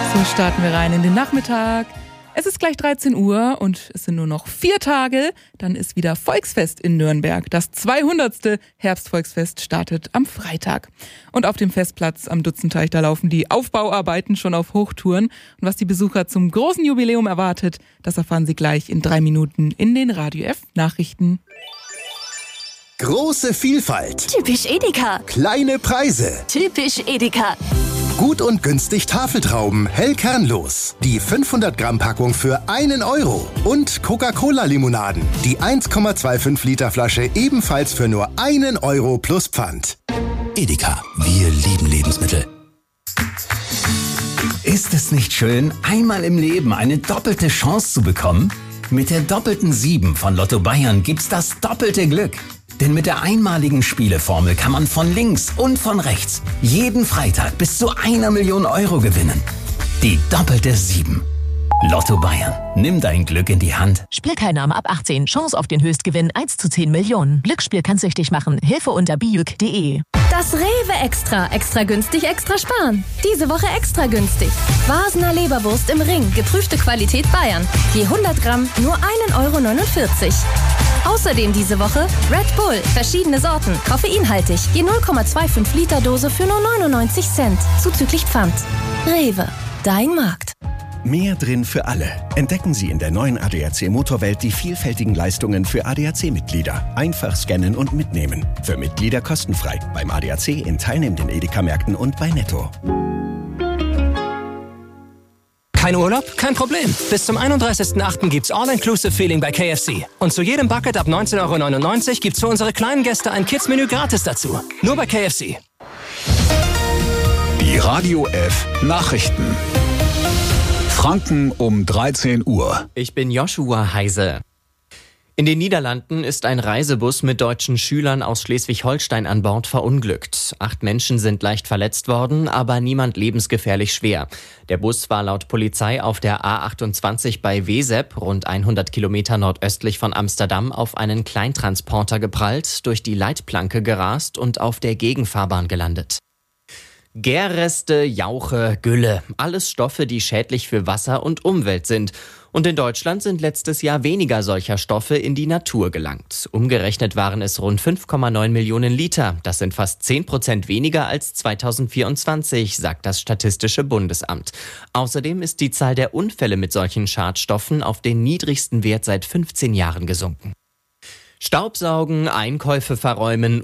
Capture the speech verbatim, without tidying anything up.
So starten wir rein in den Nachmittag. Es ist gleich dreizehn Uhr und es sind nur noch vier Tage. Dann ist wieder Volksfest in Nürnberg. Das zweihundertste Herbstvolksfest startet am Freitag. Und auf dem Festplatz am Dutzenteich, da laufen die Aufbauarbeiten schon auf Hochtouren. Und was die Besucher zum großen Jubiläum erwartet, das erfahren Sie gleich in drei Minuten in den Radio F Nachrichten. Große Vielfalt. Typisch Edeka. Kleine Preise. Typisch Edeka. Gut und günstig Tafeltrauben, hell kernlos. Die fünfhundert Gramm Packung für einen Euro. Und Coca-Cola-Limonaden. Die eins Komma fünfundzwanzig Liter Flasche ebenfalls für nur einen Euro plus Pfand. Edeka, wir lieben Lebensmittel. Ist es nicht schön, einmal im Leben eine doppelte Chance zu bekommen? Mit der doppelten sieben von Lotto Bayern gibt's das doppelte Glück. Denn mit der einmaligen Spieleformel kann man von links und von rechts jeden Freitag bis zu einer Million Euro gewinnen. Die doppelte sieben. Lotto Bayern. Nimm dein Glück in die Hand. Spielteilnahme ab achtzehn. Chance auf den Höchstgewinn eins zu zehn Millionen. Glücksspiel kann süchtig machen. Hilfe unter bijuk punkt de. Das Rewe Extra. Extra günstig, extra sparen. Diese Woche extra günstig. Vasener Leberwurst im Ring. Geprüfte Qualität Bayern. Je hundert Gramm nur einen Euro neunundvierzig. Außerdem diese Woche Red Bull. Verschiedene Sorten. Koffeinhaltig. Je null Komma fünfundzwanzig Liter Dose für nur neunundneunzig Cent. Zuzüglich Pfand. Rewe. Dein Markt. Mehr drin für alle. Entdecken Sie in der neuen A D A C Motorwelt die vielfältigen Leistungen für A D A C-Mitglieder. Einfach scannen und mitnehmen. Für Mitglieder kostenfrei. Beim A D A C in teilnehmenden Edeka-Märkten und bei Netto. Kein Urlaub? Kein Problem. Bis zum einunddreißigsten achten gibt's All-Inclusive-Feeling bei K F C. Und zu jedem Bucket ab neunzehn Euro neunundneunzig gibt's für unsere kleinen Gäste ein Kids-Menü gratis dazu. Nur bei K F C. Die Radio F Nachrichten. Franken um dreizehn Uhr. Ich bin Joshua Heise. In den Niederlanden ist ein Reisebus mit deutschen Schülern aus Schleswig-Holstein an Bord verunglückt. Acht Menschen sind leicht verletzt worden, aber niemand lebensgefährlich schwer. Der Bus war laut Polizei auf der A achtundzwanzig bei Wezep, rund hundert Kilometer nordöstlich von Amsterdam, auf einen Kleintransporter geprallt, durch die Leitplanke gerast und auf der Gegenfahrbahn gelandet. Gärreste, Jauche, Gülle, alles Stoffe, die schädlich für Wasser und Umwelt sind. Und in Deutschland sind letztes Jahr weniger solcher Stoffe in die Natur gelangt. Umgerechnet waren es rund fünf Komma neun Millionen Liter. Das sind fast zehn Prozent weniger als zweitausendvierundzwanzig, sagt das Statistische Bundesamt. Außerdem ist die Zahl der Unfälle mit solchen Schadstoffen auf den niedrigsten Wert seit fünfzehn Jahren gesunken. Staubsaugen, Einkäufe verräumen